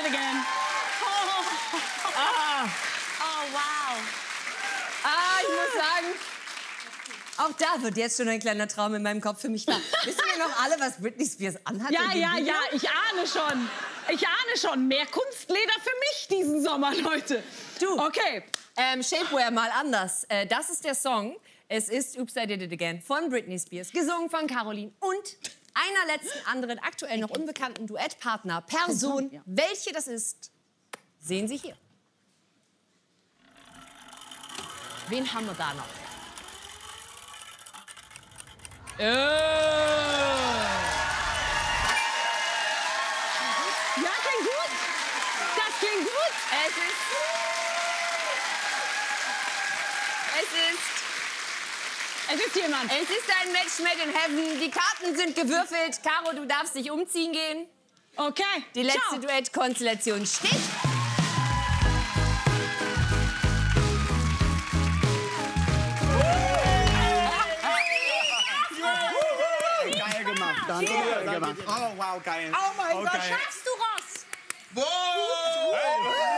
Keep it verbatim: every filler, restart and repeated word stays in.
again. Oh, Ah. oh wow. Ah, ich muss sagen, auch da wird jetzt schon ein kleiner Traum in meinem Kopf für mich wahr. Wissen wir noch alle, was Britney Spears anhat? Ja, in dem ja, Video? ja, ich ahne schon. Ich ahne schon. Mehr Kunstleder für mich diesen Sommer, Leute. Du. Okay. Ähm, Shapewear mal anders. Äh, das ist der Song. Es ist Oops, I Did It Again von Britney Spears, gesungen von Caroline und einer letzten anderen, aktuell noch unbekannten Duettpartner, Person. Ja. Welche das ist, sehen Sie hier. Wen haben wir da noch? Ja, klingt gut. Das klingt gut. Es ist... Es ist... Es ist jemand. Es ist ein Match made in heaven. Die Karten sind gewürfelt. Caro, du darfst dich umziehen gehen. Okay. Die letzte Ciao. Duettkonstellation steht. Geil gemacht. Danke. Geil gemacht. Oh, wow, geil. Oh mein Oh, Gott, geil. schaffst du, Ross? Wow.